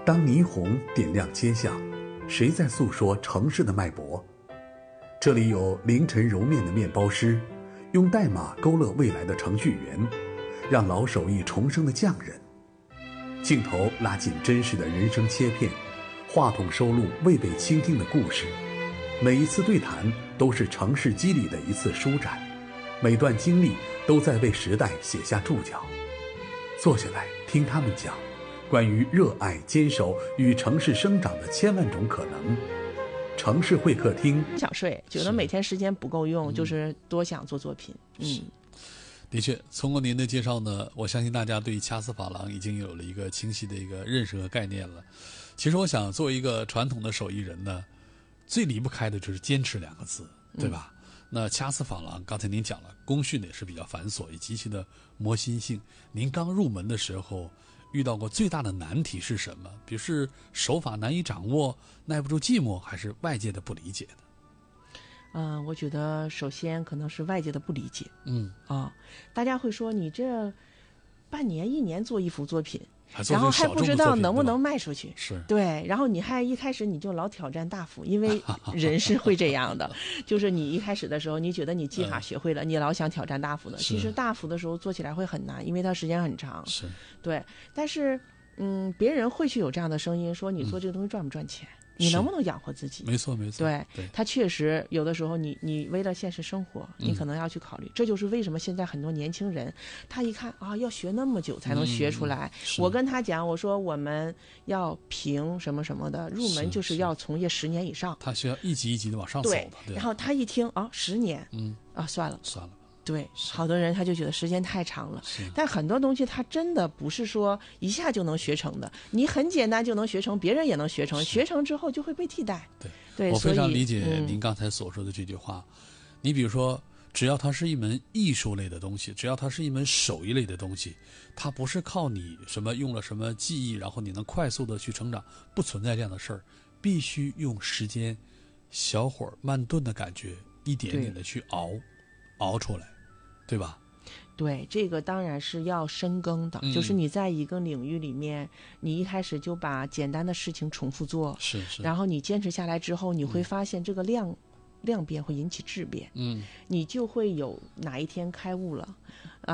当霓虹点亮街巷，谁在诉说城市的脉搏？这里有凌晨揉面的面包师，用代码勾勒未来的程序员，让老手艺重生的匠人。镜头拉近真实的人生切片，话筒收录未被倾听的故事。每一次对谈都是城市肌理的一次舒展，每段经历都在为时代写下注脚。坐下来听他们讲关于热爱、坚守与城市生长的千万种可能。城市会客厅， 想睡，觉得每天时间不够用，就是多想做作品。 的确，通过您的介绍呢，我相信大家对掐丝珐琅已经有了一个清晰的一个认识和概念了。其实我想，作为一个传统的手艺人呢，最离不开的就是坚持2个字，对吧？那掐丝珐琅，刚才您讲了，工序呢也是比较繁琐，也极其的磨心性。您刚入门的时候，遇到过最大的难题是什么？比如是手法难以掌握，耐不住寂寞，还是外界的不理解呢？ 我觉得首先可能是外界的不理解。大家会说你这半年1年做一幅作品，然后还不知道能不能卖出去。 是对，然后你还一开始你就老挑战大幅，因为人是会这样的，就是你一开始的时候，你觉得你技法学会了，你老想挑战大幅的。其实大幅的时候做起来会很难，因为它时间很长。 是， 对，但是别人会去有这样的声音说你做这个东西赚不赚钱？你能不能养活自己？ 没错没错。 对，他确实有的时候你为了现实生活，你可能要去考虑。这就是为什么现在很多年轻人，他一看啊，要学那么久才能学出来。我跟他讲，我说我们要评什么什么的，入门就是要从业10年以上。 他需要一级一级的往上走的。 对，然后他一听啊，10年，算了。对，好多人他就觉得时间太长了，但很多东西它真的不是说一下就能学成的，你很简单就能学成，别人也能学成，学成之后就会被替代。对， 我非常理解您刚才所说的这句话。你比如说，只要它是一门艺术类的东西，只要它是一门手艺类的东西，它不是靠你什么用了什么技艺，然后你能快速的去成长，不存在这样的事儿，必须用时间，小火慢炖的感觉，一点点的去熬出来，对吧？ 对，这个当然是要深耕的，就是你在一个领域里面，你一开始就把简单的事情重复做， 是， 然后你坚持下来之后，你会发现这个量变会引起质变，你就会有哪一天开悟了